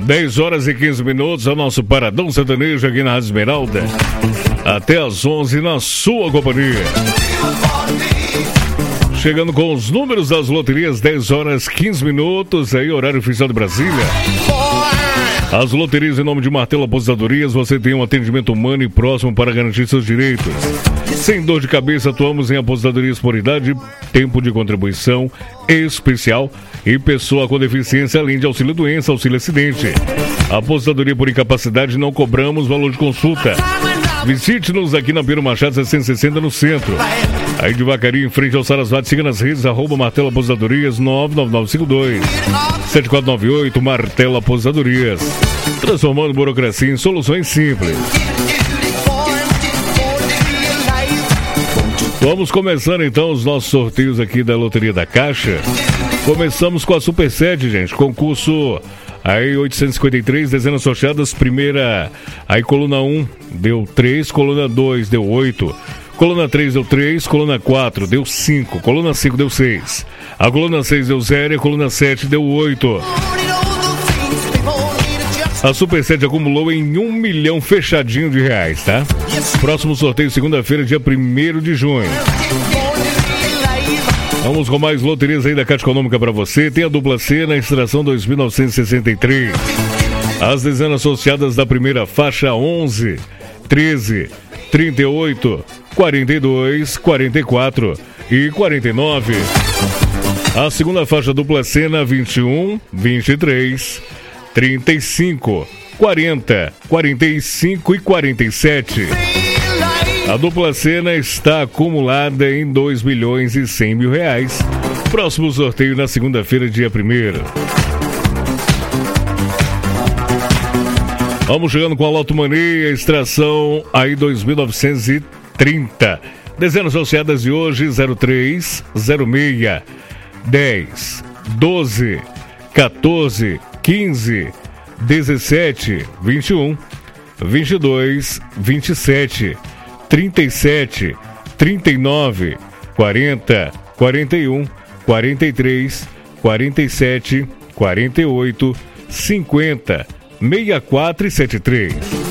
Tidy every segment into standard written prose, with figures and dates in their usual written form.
10 horas e 15 minutos, é o nosso Paradão Sertanejo aqui na Rádio Esmeralda. Até às 11 na sua companhia. Chegando com os números das loterias, 10 horas 15 minutos, aí horário oficial de Brasília. As loterias em nome de Martelo Aposentadorias, você tem um atendimento humano e próximo para garantir seus direitos. Sem dor de cabeça, atuamos em aposentadorias por idade, tempo de contribuição especial e pessoa com deficiência, além de auxílio doença, auxílio acidente. Aposentadoria por incapacidade, não cobramos valor de consulta. Visite-nos aqui na Pedro Machado 660 no centro. Aí de Vacaria, em frente ao Sarasvati, siga nas redes, @Martelo Aposentadorias 99952-7498, Martelo Aposentadorias. Transformando burocracia em soluções simples. Vamos começar então os nossos sorteios aqui da Loteria da Caixa. Começamos com a Super 7, gente. Concurso aí 853, dezenas sorteadas. Primeira, aí coluna 1 deu 3, coluna 2 deu 8. Coluna 3 deu 3, coluna 4 deu 5, coluna 5 deu 6. A coluna 6 deu 0 e a coluna 7 deu 8. A Super 7 acumulou em 1 milhão fechadinho de reais, tá? Próximo sorteio segunda-feira, dia 1º de junho. Vamos com mais loterias aí da Caixa Econômica para você. Tem a dupla C na extração 2.963. As dezenas associadas da primeira faixa 11, 13, 38, 42, 44 e 49. A segunda faixa dupla cena 21, 23, 35, 40, 45 e 47. A dupla cena está acumulada em 2 milhões e 100 mil reais. Próximo sorteio na segunda-feira, dia 1º. Vamos chegando com a Loto Mania, extração aí 2.930. Dezenas associadas de hoje, 03, 06, 10, 12, 14, 15, 17, 21, 22, 27, 37, 39, 40, 41, 43, 47, 48, 50, 64 e 73.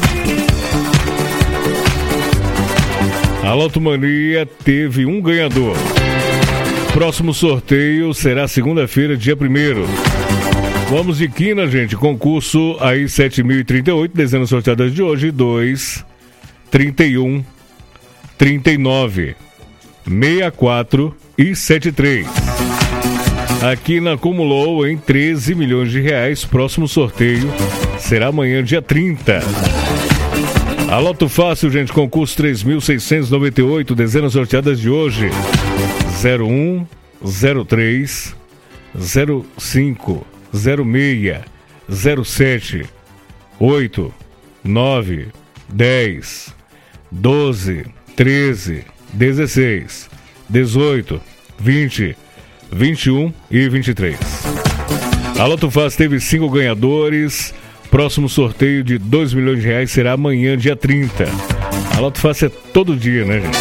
A Loto Mania teve um ganhador. Próximo sorteio será segunda-feira, dia 1º. Vamos de quina, gente. Concurso aí 7.038, dezenas sorteadas de hoje, 2, 31, 39, 64 e 73. A quina acumulou em 13 milhões de reais. Próximo sorteio será amanhã, dia 30. A Loto Fácil, gente, concurso 3.698, dezenas sorteadas de hoje, 01, 03, 05, 06, 07, 8, 9, 10, 12, 13, 16, 18, 20, 21 e 23. A Loto Fácil teve 5 ganhadores. Próximo sorteio de 2 milhões de reais será amanhã, dia 30. A Loto Fácil é todo dia, né, gente?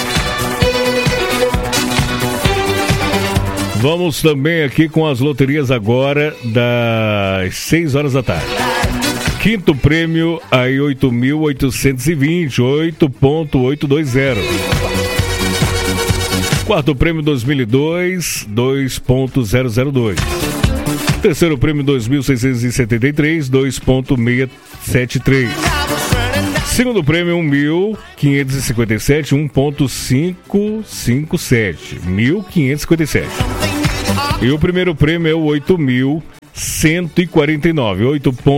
Vamos também aqui com as loterias agora das 6 horas da tarde. Quinto prêmio, aí 8.820, 8.820. Quarto prêmio 2002, 2.002. Terceiro prêmio 2.673, 2.673. Segundo prêmio 1.557, 1.557. 1.557. E o primeiro prêmio é o 8.149,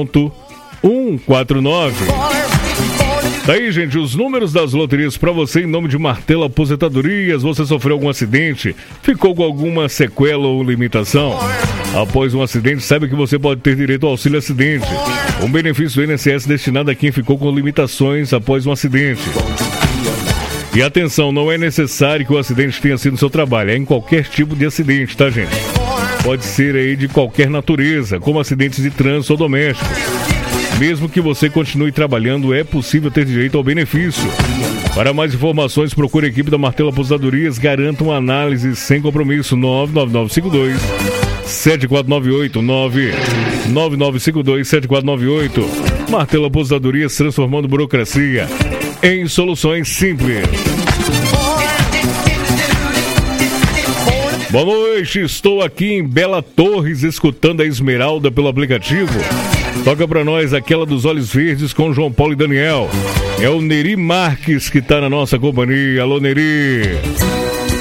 8.149. Daí, gente, os números das loterias para você em nome de Martelo Aposentadorias. Você sofreu algum acidente? Ficou com alguma sequela ou limitação? Após um acidente, saiba que você pode ter direito ao auxílio acidente, um benefício do INSS destinado a quem ficou com limitações após um acidente. E atenção, não é necessário que o acidente tenha sido no seu trabalho, é em qualquer tipo de acidente, tá, gente? Pode ser aí de qualquer natureza, como acidentes de trânsito ou domésticos. Mesmo que você continue trabalhando, é possível ter direito ao benefício. Para mais informações, procure a equipe da Martelo Aposentadorias. Garanta uma análise sem compromisso. 99952 7498 99952 7498. Martelo Aposentadorias, transformando burocracia em soluções simples. Boa noite, estou aqui em Bela Torres escutando a Esmeralda pelo aplicativo. Toca pra nós aquela dos Olhos Verdes com João Paulo e Daniel. É o Neri Marques que tá na nossa companhia. Alô, Neri.